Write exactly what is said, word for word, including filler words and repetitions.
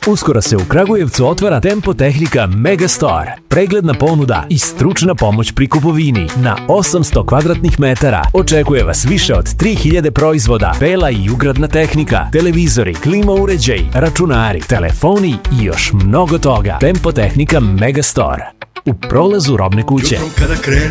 Uskoro se u Kragujevcu otvara Tempo Tehnika Megastore. Pregledna ponuda i stručna pomoć pri kupovini na osamsto kvadratnih metara. Očekuje vas više od tri hiljade proizvoda, bela i ugradna tehnika, televizori, klima uređaji, računari, telefoni i još mnogo toga. Tempo Tehnika Megastore. U prolazu Robne kuće.